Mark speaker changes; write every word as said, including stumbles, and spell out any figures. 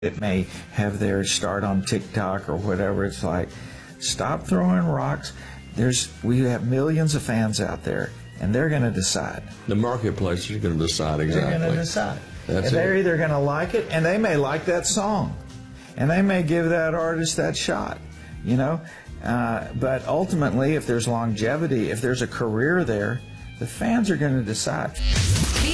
Speaker 1: that may have their start on TikTok or whatever. It's like, stop throwing rocks. There's we have millions of fans out there, and they're going to decide.
Speaker 2: The marketplace is going to decide exactly.
Speaker 1: They're going to decide.
Speaker 2: That's
Speaker 1: and they're
Speaker 2: it.
Speaker 1: either going to like it, and they may like that song, and they may give that artist that shot, you know. Uh, but ultimately, if there's longevity, if there's a career there, the fans are going to decide.